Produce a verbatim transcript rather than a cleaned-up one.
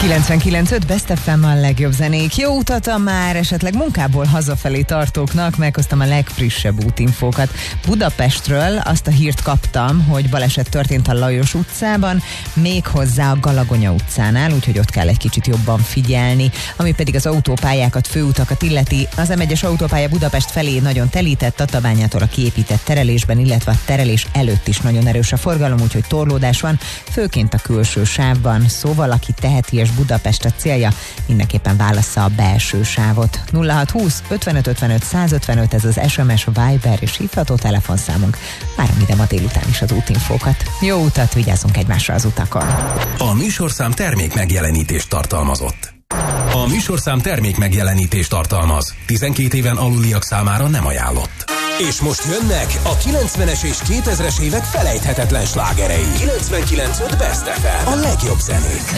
kilencvenkilenc öt Best ef em a legjobb zenék. Jó utat a már esetleg munkából hazafelé tartóknak, meghoztam a legfrissebb útinfókat. Budapestről azt a hírt kaptam, hogy baleset történt a Lajos utcában, méghozzá a Galagonya utcánál, úgyhogy ott kell egy kicsit jobban figyelni. Ami pedig az autópályákat, főutakat illeti, az em egyes autópálya Budapest felé nagyon telített, Tatabányától a kiépített terelésben, illetve a terelés előtt is nagyon erős a forgalom, úgyhogy torlódás van, főként a külső sávban. Szóval aki teheti és Budapest a célja, mindenképpen válassza a belső sávot. nulla hat húsz ötvenöt ötvenöt százötvenöt, ez az es em es, Viber és hívható telefonszámunk. Várom ide ma délután is az útinfókat. Jó utat, vigyázzunk egymásra az utakon. A műsorszám termék megjelenítést tartalmazott. A műsorszám termék megjelenítést tartalmaz. tizenkét éven aluliak számára nem ajánlott. És most jönnek a kilencvenes és kétezres évek felejthetetlen slágerei. kilencvenkilenc öt Best ef em, a legjobb zenék.